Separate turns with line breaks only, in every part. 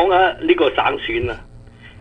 講下呢個省選啊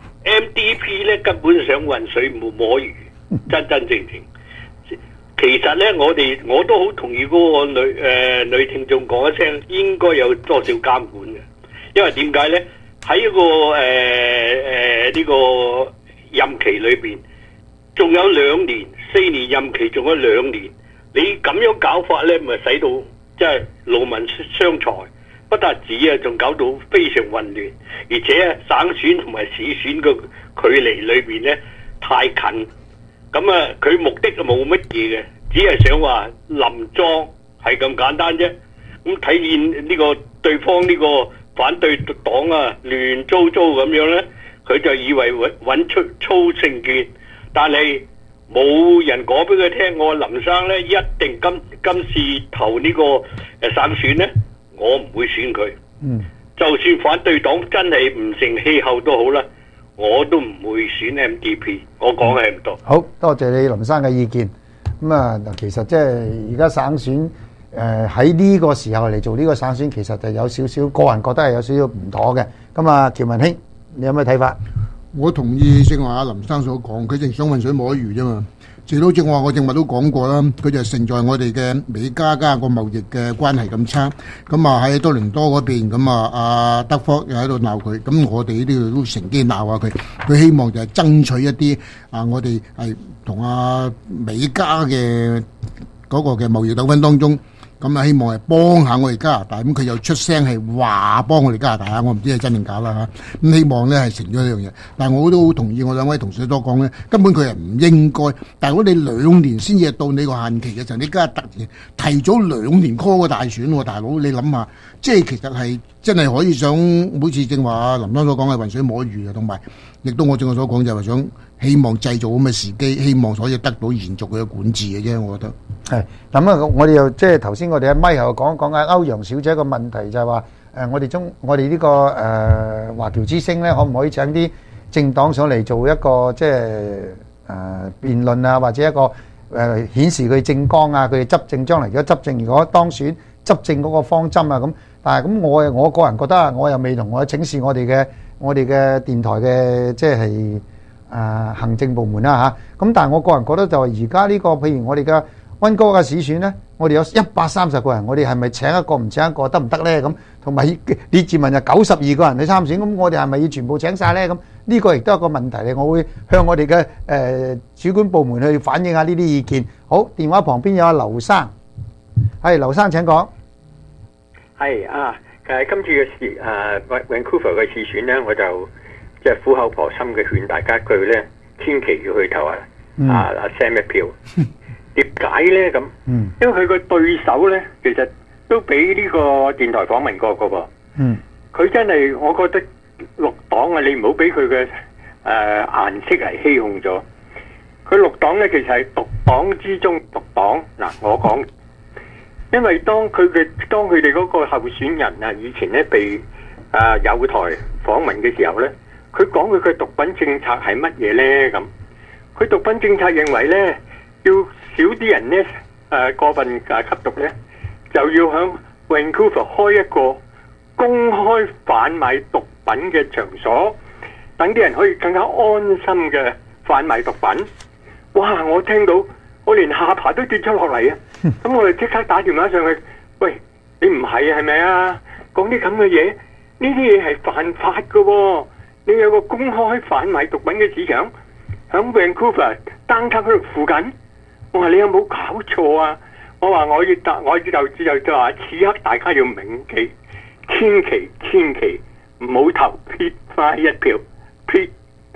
，MDP 咧根本上渾水摸魚，真正。其實咧，我都好同意嗰個女聽眾講一聲，應該有多少監管嘅，因為點解咧？喺一個呢個任期裏邊，仲有2年，4年任期仲有2年，你咁樣搞法咧，咪使到即係勞民傷財，不但止啊，仲搞到非常混亂，而且省選同埋市選嘅距離裏邊咧太近，咁啊佢目的就冇乜嘢嘅，只係想話連莊係咁簡單啫。咁體現呢個對方呢個反對黨啊亂糟糟咁樣咧，佢就以為揾出操勝券，但係冇人講俾佢聽，我林生咧一定今次投呢個省選咧，我唔會選佢。就算反對黨真係唔成氣候都好啦，我都唔會選 MDP。我講係唔多。
好多謝你林生嘅意見。咁啊嗱，其實即係而家省選喺呢個時候嚟做呢個省選，其實就有少少個人覺得係有少少唔妥嘅。咁啊，喬文兄，你有咩睇法？
我同意正話阿林生所講，佢淨想混水摸魚啫嘛。直到正話我正話都講過啦，佢就勝在我哋嘅美加個貿易嘅關係咁差，咁啊喺多倫多嗰邊，咁啊阿德福又喺度鬧佢，咁我哋呢度都乘機鬧下佢。佢希望就係爭取一啲我哋係同阿美加嘅嗰個嘅貿易糾紛當中。咁啊，希望係幫下我哋加拿大，咁佢又出聲係話幫我哋加拿大啊！我唔知係真定假啦嚇。咁希望咧係成咗呢樣嘢，但係我都好同意我兩位同事所講咧，根本佢係唔應該。但係如果你2年先至到你個限期嘅時候，你而家突然提早2年 call 個大選喎，大佬你諗下，即係其實係真係可以想，好似正話林生所講嘅混水摸魚啊，同埋亦都我正話所講就係想希望製造咁嘅時機，希望可以得到延續佢嘅管治嘅啫，我覺得。
係咁啊！我哋又即係頭先我哋喺咪後講緊歐陽小姐個問題就係話我哋呢個華僑之星咧，可唔可以請啲政黨上嚟做一個即係辯論啊，或者一個顯示佢政綱啊，佢哋執政將來如果執政，如果當選執政嗰個方針啊咁。但係咁我個人覺得啊，我又未同我請示我哋嘅電台嘅即係行政部門啦嚇。咁但係我個人覺得就係而家呢個譬如我哋嘅溫哥嘅市選咧，我哋有130個人，我哋係咪請一個唔請一個得唔得咧？咁同埋列治文就92個人去參選，咁我哋係咪要全部請晒咧？咁呢個亦都係一個問題嚟，我會向我哋嘅主管部門去反映下呢啲意見。好，電話旁邊有阿劉生，係劉生請講。
係啊，今次嘅Vancouver 嘅市選咧，我就即係苦口婆心嘅勸大家一句咧，千祈要去投阿 Sam 一票。點解咧咁？因為佢個對手咧，其實都俾呢個電台訪問過噶噃。佢真係，我覺得綠黨啊，你唔好俾佢嘅顏色係欺哄咗。佢綠黨咧，其實係獨黨之中獨黨。嗱，我講，因為當佢哋嗰個候選人啊，以前咧被友台訪問嘅時候咧，佢講佢嘅毒品政策係乜嘢咧咁？佢毒品政策認為咧，要少啲人咧過分吸毒咧，就要響 Vancouver 開一個公開販賣毒品嘅場所，等啲人可以更加安心嘅販賣毒品。哇！我聽到我連下巴都跌咗落嚟啊！咁我哋即刻打電話上去，喂，你唔係係咪啊？講啲咁嘅嘢，呢啲嘢係犯法㗎喎！你有個公開販賣毒品嘅市場響 Vancouver downtown 嗰度附近。我話你有冇搞錯啊？我話我就話此刻大家要銘記，千祈唔好投 Pete Fry 一票 ，Pete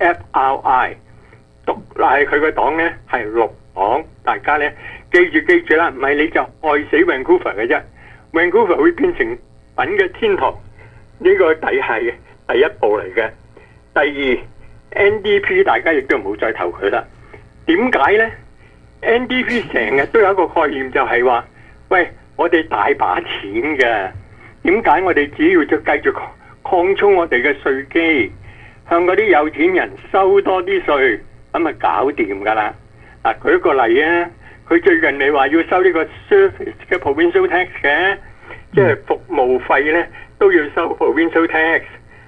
Fri 獨係佢個黨咧係綠黨，大家咧記住啦，唔係你就愛死 Vancouver 嘅啫 ，Vancouver 會變成品嘅天堂，呢個係第一步嚟嘅。第二 NDP 大家亦都唔好再投佢啦。點解咧？NDP 成日都有一個概念，就係話，喂，我哋大把錢嘅，點解我哋只要就繼續擴充我哋嘅稅基，向嗰啲有錢人收多啲稅，咁咪搞掂噶啦？嗱，舉一個例啊，佢最近你話要收呢個 service 嘅 provincial tax 嘅，即係服務費咧都要收 provincial tax。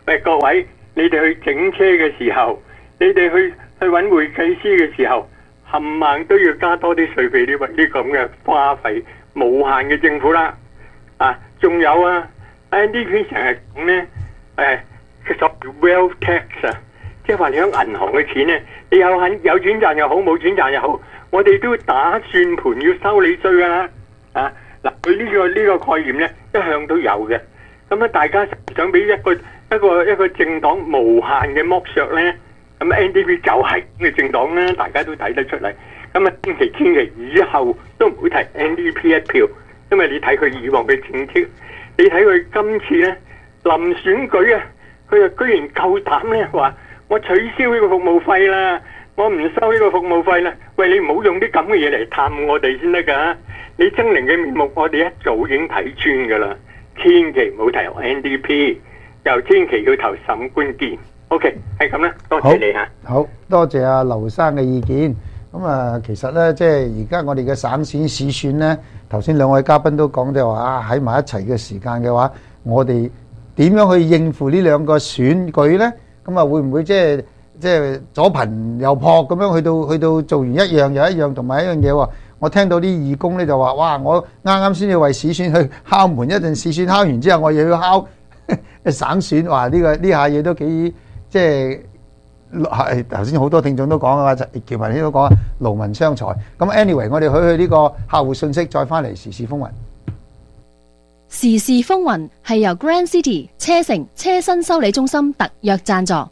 喂，各位，你哋去整車嘅時候，你哋去揾會計師嘅時候，冚唪都要加多啲稅俾呢咁嘅花費，無限嘅政府啦。啊，仲有啊 ，NDP 成日講咧，叫做 wealth tax 啊，即係話你喺銀行嘅錢咧，你有錢賺又好，冇錢賺又好，我哋都打算盤要收你稅噶啦。啊，嗱，佢呢個概念咧，一向都有嘅。咁啊，大家想俾一個政黨無限嘅剝削咧，咁 NDP 就係咁嘅政黨啦，大家都睇得出嚟。咁啊，千祈以後都唔會提 NDP 一票，因為你睇佢以往嘅政績，你睇佢今次咧臨選舉啊，佢又居然夠膽咧話我取消呢個服務費啦，我唔收呢個服務費啦。喂，你唔好用啲咁嘅嘢嚟探我哋先得㗎。你猙獰嘅面目，我哋一早已經睇穿㗎啦。千祈唔好提 NDP， 又千祈要投沈冠健。OK， 係咁啦，多謝你嚇。
好多謝阿劉生嘅意見。咁啊，其實咧，即係而家我哋嘅省選市選咧，頭先兩位嘉賓都講就話啊，喺埋一齊嘅時間嘅話，我哋點樣去應付呢兩個選舉咧？咁啊，會唔會即係左貧右撲咁樣去到做完一樣又一樣，同埋一樣嘢喎？我聽到啲義工咧就話：哇！我啱啱先要為市選去敲門，一陣市選敲完之後，我又要敲省選。哇！呢下嘢都幾即係頭先好多聽眾都講啊，喬文都講勞民傷財。咁 anyway， 我哋去呢個客戶信息，再翻嚟時事風雲。
時事風雲係由 Grand City 車城車身修理中心特約贊助。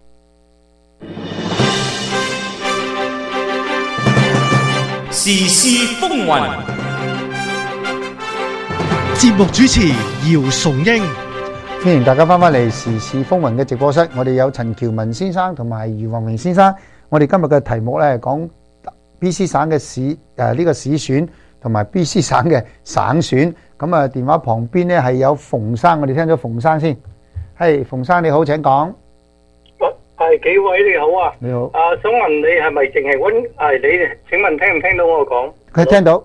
時事風雲，
節目主持姚崇英，
歡迎大家翻返嚟時事風雲嘅直播室。我哋有陳喬文先生同埋余宏明先生。我哋今日嘅題目咧係講 BC 省嘅呢個市選同埋 BC 省嘅省選。咁啊，電話旁邊咧係有馮生，我哋聽咗馮生先。係馮生你好，請講。
係幾位你好啊！
你好。
想問你係咪淨係你？請問聽唔聽到我講？
佢聽到。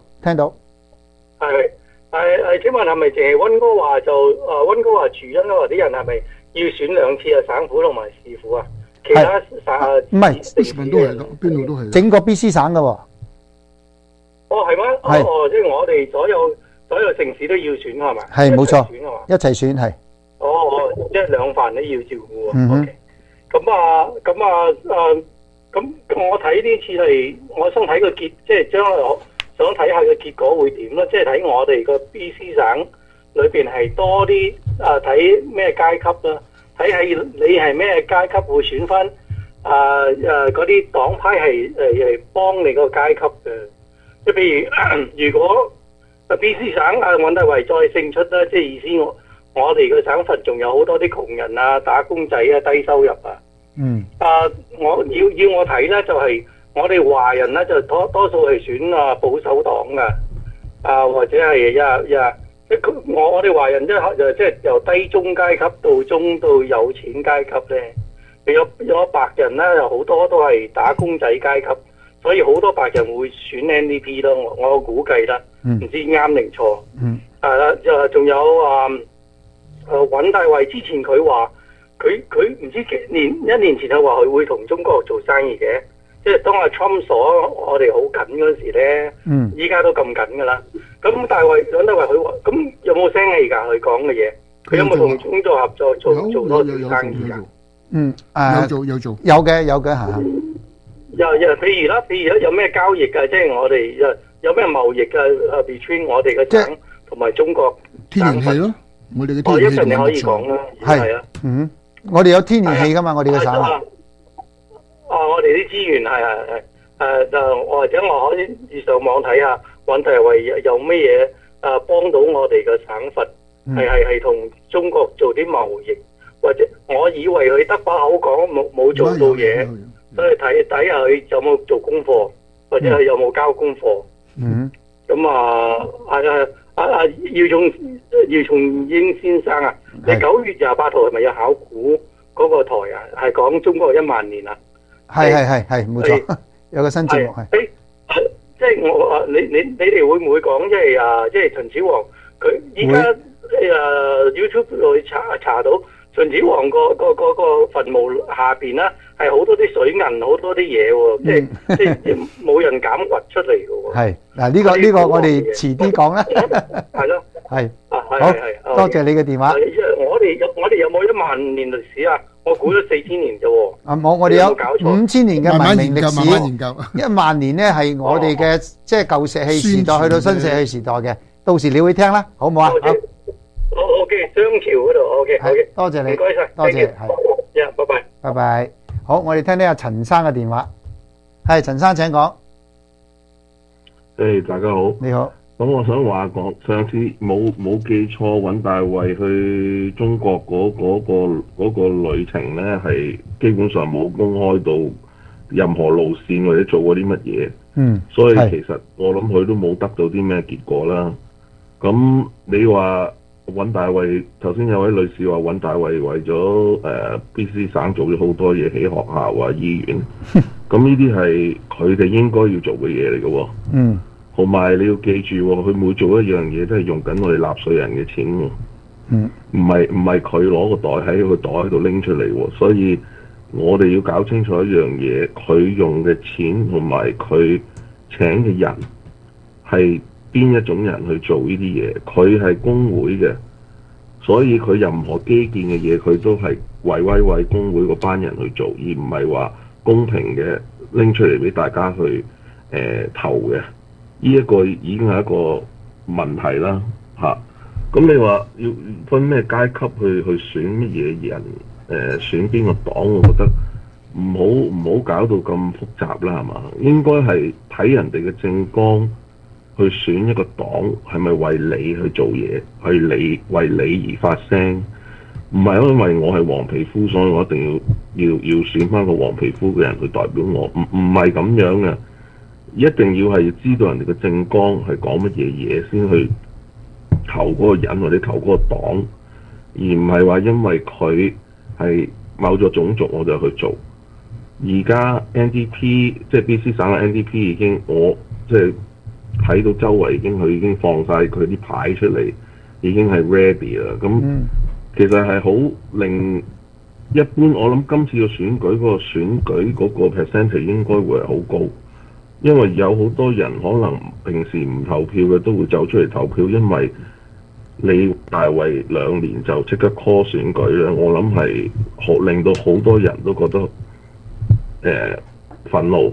請問係咪淨係溫哥華溫哥華住溫哥華啲人係咪要選兩次啊？省府同埋市府啊？其他省
唔係，
都係邊度都係。
整個 BC 省㗎喎。
哦，係咩？哦，即係我哋所有城市都要選係咪？
係冇錯，一齊選係。
哦，即係兩份都要照顧啊。
嗯
OK。咁我睇呢次係，我想睇個結，即係將來我想睇下個結果會點啦。即係睇我哋個 BC 省裏邊係多啲睇咩階級啦，睇係你係咩階級會選翻嗰啲黨派係幫你個階級嘅。即係譬如如果 BC 省尹大維再勝出啦，即係意思我哋個省份仲有好多啲窮人啊、打工仔啊、低收入啊。我要我睇咧，就係我哋華人咧就多數係選保守黨噶，或者係即我哋華人即係由低中階級到中到有錢階級咧，有白人咧，有好多都係打工仔階級，所以好多白人會選 NDP 咯。我估計啦，唔知啱定錯。仲有尹大維之前佢話。佢唔知一年前佢話佢會同中國做生意嘅，即係當阿 Trump 鎖我哋好緊嗰時咧，依家都咁緊噶啦。咁尹大維佢話，咁有冇聲氣㗎？佢講嘅嘢，佢有冇同中國合作做多啲生意㗎？
有做，
有嘅嚇。
譬如有咩交易㗎？即係我哋有咩貿易㗎？between 我哋嘅省同埋中國
天然氣咯，我哋嘅天然氣
一陣你可以講啦，係啊。
我哋有天然氣噶嘛，我哋嘅省。
我哋啲資源係或者我可以上網睇下，尹大維有咩嘢幫到我哋嘅省份，係同中國做啲貿易，或者我以為佢得把口講冇做到嘢，所以睇下佢有冇做功課，或者佢有冇交功課。咁姚松英先生啊，你9月28號係咪有考古嗰個台啊？係講中國1萬年啊？
係冇錯，有個新節目係。
即係我你哋會唔會講即係秦始皇佢依家YouTube 會查到秦始皇個墳墓下邊咧係好多啲水銀，好多啲嘢喎，即係冇人敢掘出嚟嘅喎。
係嗱，呢個我哋遲啲講啦。
係咯。
係。
好，
多謝你嘅電話。
我哋有冇1萬年歷史啊？我估咗4000年啫喎。
我哋有5000年嘅文明歷史。
慢慢研究。
10000年咧係我哋嘅即係舊石器時代去到新石器時代嘅，到時你會聽啦，好唔好啊？
好 OK， 商朝嗰度 OK，
多謝你，
唔該晒，
多謝，
係，拜拜，
拜拜。好，我哋聽聽阿陳生嘅電話。係陳生請講。
大家好。
你好。
咁我想話講，上次冇記錯，尹大衛去中國嗰個旅程咧，係基本上冇公開到任何路線或者做過啲乜嘢。所以其實我諗佢都冇得到啲咩結果啦。咁你話尹大衛，頭先有位女士話尹大衛為咗BC 省做咗好多嘢，起學校啊、醫院。咁呢啲係佢哋應該要做嘅嘢嚟嘅喎。同埋你要記住，佢每做一樣嘢都係用緊我哋納稅人嘅錢喎。唔係佢攞個袋喺個袋度拎出嚟喎。所以我哋要搞清楚一樣嘢，佢用嘅錢同埋佢請嘅人係邊一種人去做呢啲嘢。佢係工會嘅，所以佢任何基建嘅嘢，佢都係為工會嗰班人去做，而唔係話公平嘅拎出嚟俾大家去投嘅。呢一個已經係一個問題啦，咁你話要分咩階級去選乜嘢人，選邊個黨，我覺得唔好搞到咁複雜啦，係嘛？應該係睇人哋嘅政綱去選一個黨，係咪為你去做嘢，為你而發聲？唔係因為我係黃皮膚，所以我一定要選翻個黃皮膚嘅人去代表我，唔係咁樣嘅。一定要係知道人哋嘅政綱係講乜嘢嘢先去投嗰個人或者投嗰個黨，而唔係話因為佢係某咗種族我就去做。而家 NDP 即係 BC 省嘅 NDP 已經我即係睇到周圍佢已經放晒佢啲牌出嚟，已經係 ready 啦。咁其實係好令一般，我諗今次嘅選舉嗰個 percentage 應該會係好高。因為有好多人可能平時唔投票嘅都會走出嚟投票，因為你大衛2年就即刻 call 選舉咧，我諗係令到好多人都覺得憤怒，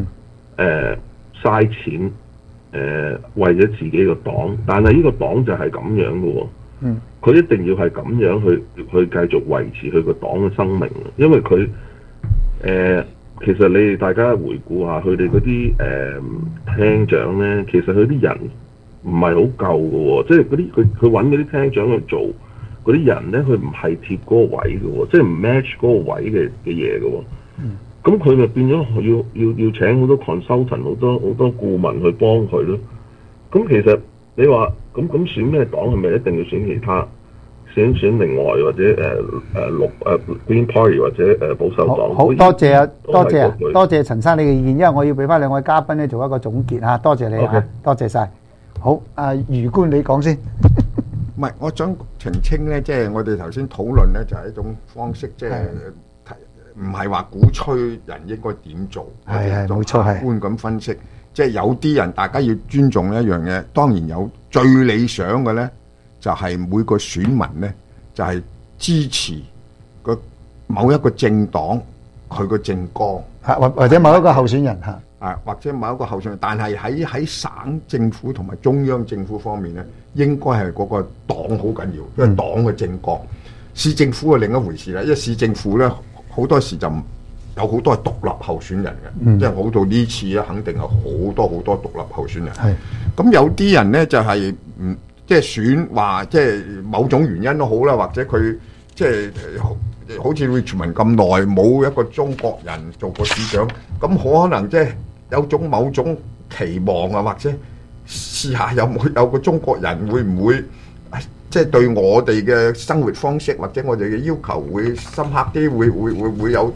嘥錢，為咗自己個黨，但係呢個黨就係咁樣嘅喎，佢一定要係咁樣去繼續維持佢個黨嘅生命，因為佢其實你哋大家回顧下佢哋嗰啲廳長咧，其實佢啲人唔係好夠嘅喎，即係嗰啲佢揾嗰啲廳長去做嗰啲人咧，佢唔係貼嗰個位嘅喎，即係唔 match 嗰個位嘅嘢嘅喎。咁佢咪變咗要請好多 consultant 好多顧問去幫佢咯。咁其實你話咁選咩黨係咪一定要選其他？選另外或者Green Party 或者保守黨。
好多謝啊，多謝陳生你嘅意見，因為我要俾翻兩位嘉賓咧做一個總結嚇，多謝你嚇，多謝晒。好，余官你講先。
唔係，我想澄清咧，即係我哋頭先討論咧，就係一種方式，即係唔係話鼓吹人應該點做，
係冇錯，係客
觀咁分析。即係有啲人大家要尊重一樣嘢，當然有最理想嘅咧。就係每個選民呢，就係支持某一個政黨佢個政綱，
或者某一個候選人嚇，
或者某一個候選人。但係喺省政府同埋中央政府方面呢，應該係嗰個黨好緊要，因為黨嘅政綱。市政府係另一回事啦，因為市政府呢，好多時就有好多係獨立候選人嘅，即係好到呢次咧，肯定係好多獨立候選人。咁有啲人呢，就係即係選話，即係某種原因都好啦，或者佢即係好似 Richmond 咁耐冇一個中國人做過市長，咁可能即係有某種期望啊，或者試下有個中國人會唔會即係對我哋嘅生活方式或者我哋嘅要求會深刻啲，會有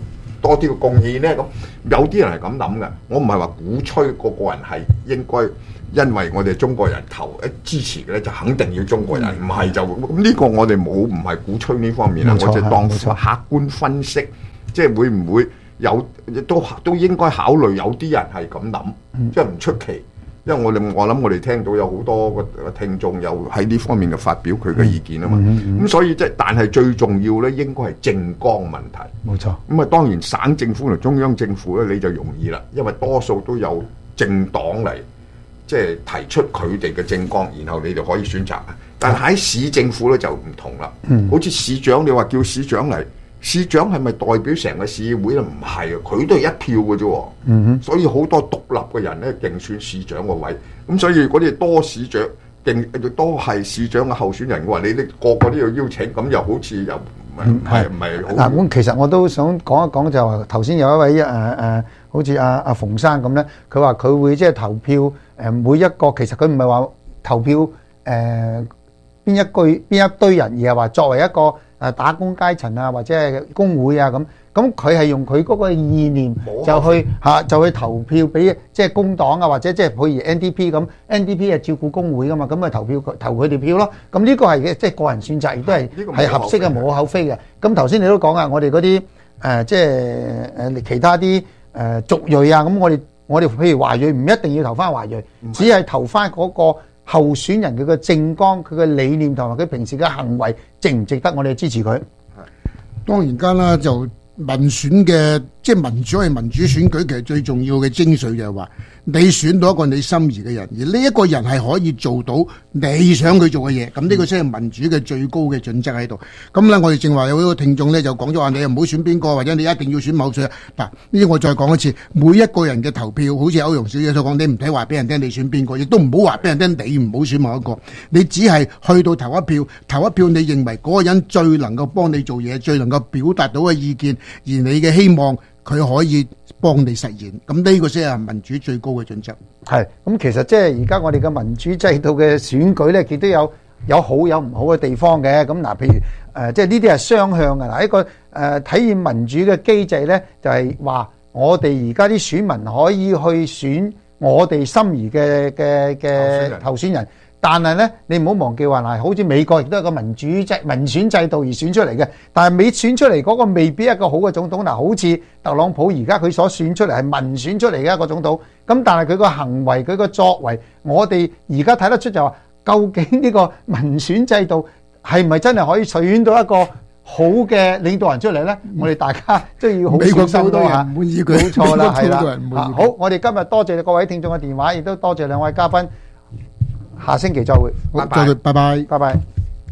多啲嘅貢獻咧？咁有啲人係咁諗嘅。我唔係話鼓吹個人係應該。因為我哋中國人支持嘅咧，就肯定要中國人，唔係就咁呢個我哋唔係鼓吹呢方面啦，我就當客觀分析，即係會唔會有都應該考慮有啲人係咁諗，即係唔出奇，因為我諗我哋聽到有好多個聽眾有喺呢方面嘅發表佢嘅意見啊嘛，咁所以但係最重要咧，應該係政綱問題，
冇錯。咁
當然省政府同中央政府咧，你就容易啦，因為多數都有政黨嚟。即係提出佢哋嘅政綱，然後你就可以選擇。但喺市政府咧就唔同啦。好似市長，你話叫市長嚟，市長係咪代表成個市議會咧？唔係啊，佢都係一票嘅啫。所以好多獨立嘅人咧競選市長個位。咁所以如果你多市長多係市長嘅候選人嘅話，你個個都要邀請，咁又好似又唔係好。
咁其實我都想講一講，就話頭先有一位好似阿馮生咁咧，佢話佢會即係投票。每一個其實佢唔係話投票邊一堆人，而係話作為一個打工階層啊，或者係工會啊咁佢係用佢嗰個意念就去投票俾即係工黨啊，或者即係譬如 NDP 咁 ，NDP 係照顧工會噶嘛，咁咪投佢哋票咯。咁呢個係即係個人選擇，亦都係合適嘅，無可厚非嘅。咁頭先你都講啊，我哋嗰啲即係其他啲族裔啊，咁我哋譬如華裔唔一定要投翻華裔，只係投翻嗰個候選人佢嘅政綱、佢嘅理念同埋佢平時嘅行為值唔值得我哋支持佢？
當然間啦，就民選嘅即係民主係民主選舉，其實最重要嘅精髓就係話你選到一個你心儀嘅人，而呢一個人係可以做到你想佢做嘅嘢，咁呢個先係民主嘅最高嘅準則喺度。咁咧，我哋正話有一個聽眾咧就講咗話，你又唔好選邊個，或者你一定要選某選。嗱，呢啲我再講一次，每一個人嘅投票，好似歐陽小姐所講，你唔使話俾人聽你選邊個，亦都唔好話俾人聽你唔好選某一個，你只係去到投一票，你認為嗰個人最能夠幫你做嘢，最能夠表達到嘅意見，而你嘅希望佢可以幫你實現，咁呢個先係民主最高嘅準則。
係，咁其實即係而家我哋嘅民主制度嘅選舉咧，亦都有好有唔好嘅地方嘅。咁嗱，譬如即係呢啲係雙向嘅。嗱，一個體現民主嘅機制咧，就係話我哋而家啲選民可以去選我哋心儀嘅候選人。但係咧，你唔好忘記話嗱，好似美國亦都係個民選制度而選出嚟嘅。但係未選出嚟嗰個未必係一個好嘅總統。嗱，好似特朗普而家佢所選出嚟係民選出嚟嘅一個總統。咁但係佢個行為佢個作為，我哋而家睇得出就話，究竟呢個民選制度係咪真係可以選到一個好嘅領導人出嚟咧？我哋大家都要好小心咯嚇。
滿意佢，
冇錯啦，係啦。好，
好，
我哋今日多謝各位聽眾嘅電話，亦都多謝兩位嘉賓。下星期再會，
拜拜，拜拜，
拜拜。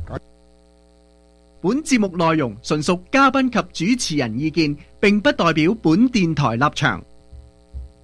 本節目內容純屬嘉賓及主持人意見，並不代表本電台立場。